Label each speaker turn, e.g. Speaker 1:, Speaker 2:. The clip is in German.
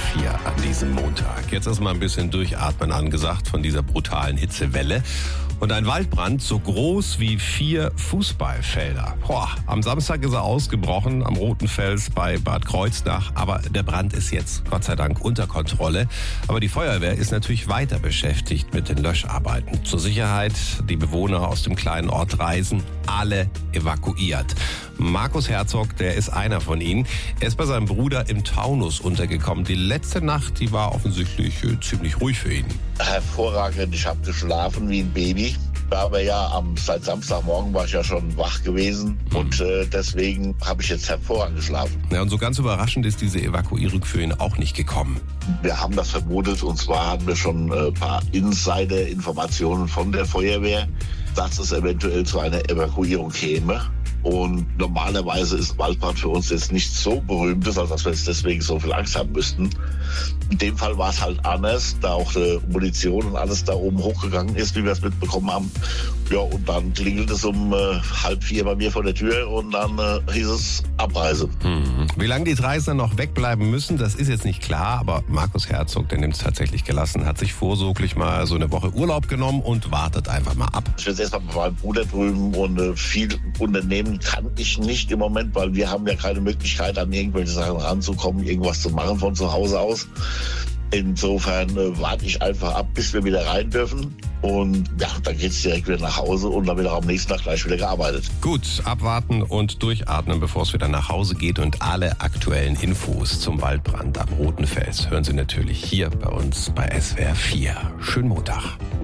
Speaker 1: 4 an diesem Montag. Jetzt ist mal ein bisschen Durchatmen angesagt von dieser brutalen Hitzewelle. Und ein Waldbrand so groß wie 4 Fußballfelder. Am Samstag ist er ausgebrochen am Roten Fels bei Bad Kreuznach. Aber der Brand ist jetzt Gott sei Dank unter Kontrolle. Aber die Feuerwehr ist natürlich weiter beschäftigt mit den Löscharbeiten. Zur Sicherheit die Bewohner aus dem kleinen Ort Reisen alle evakuiert. Markus Herzog, der ist einer von ihnen. Er ist bei seinem Bruder im Taunus untergekommen. Die letzte Nacht, die war offensichtlich ziemlich ruhig für ihn.
Speaker 2: Hervorragend, ich habe geschlafen wie ein Baby. Aber ja, seit Samstagmorgen war ich ja schon wach gewesen und deswegen habe ich jetzt hervorragend geschlafen.
Speaker 1: Ja, und so ganz überraschend ist diese Evakuierung für ihn auch nicht gekommen.
Speaker 2: Wir haben das vermutet und zwar hatten wir schon ein paar Insider-Informationen von der Feuerwehr, dass es eventuell zu einer Evakuierung käme. Und normalerweise ist Waldbrand für uns jetzt nicht so berühmt, als dass wir jetzt deswegen so viel Angst haben müssten. In dem Fall war es halt anders, da auch die Munition und alles da oben hochgegangen ist, wie wir es mitbekommen haben. Ja, und dann klingelt es um 3:30 bei mir vor der Tür und dann hieß es Abreise.
Speaker 1: Wie lange die Reisender noch wegbleiben müssen, das ist jetzt nicht klar, aber Markus Herzog, der nimmt es tatsächlich gelassen, hat sich vorsorglich mal so eine Woche Urlaub genommen und wartet einfach mal ab.
Speaker 2: Ich bin jetzt erstmal bei meinem Bruder drüben und viel Unternehmen kann ich nicht im Moment, weil wir haben ja keine Möglichkeit, an irgendwelche Sachen ranzukommen, irgendwas zu machen von zu Hause aus. Insofern warte ich einfach ab, bis wir wieder rein dürfen. Und ja, dann geht's direkt wieder nach Hause und dann wird auch am nächsten Tag gleich wieder gearbeitet.
Speaker 1: Gut, abwarten und durchatmen, bevor es wieder nach Hause geht. Und alle aktuellen Infos zum Waldbrand am Roten Fels hören Sie natürlich hier bei uns bei SWR 4. Schönen Montag.